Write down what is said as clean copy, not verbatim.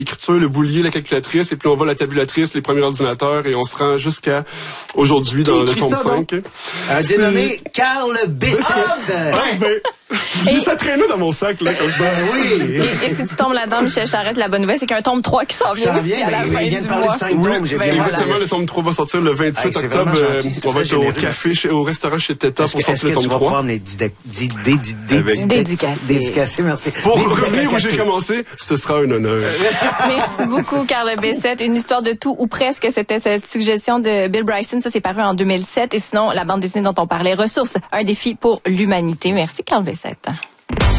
l'écriture, le boulier, la calculatrice, et puis on va la tabulatrice, les premiers ordinateurs, et on se rend jusqu'à aujourd'hui dans le tome 5. Un dénommé Carl Bessette. Ça traînait dans mon sac, là, comme ça. Oui. Et si tu tombes là-dedans, Michel Charette, la bonne nouvelle, c'est qu'il y a un tome 3 qui s'en vient aussi à la fin du mois. Il vient de parler de 5 tomes, j'ai bien exactement, le tome 3 va sortir le 28 octobre. On va être au café, au restaurant chez Teta pour sortir le tome 3. Est-ce que tu vas pouvoir me les dédicacer, merci. Pour revenir où j'ai commencé, ce sera un honneur. Merci beaucoup, Carl Bessette. Une histoire de tout, ou presque, c'était cette suggestion de Bill Bryson. Ça, c'est paru en 2007. Et sinon, la bande dessinée dont on parlait, Ressources, un défi pour l'humanité. Merci, Carl Bessette.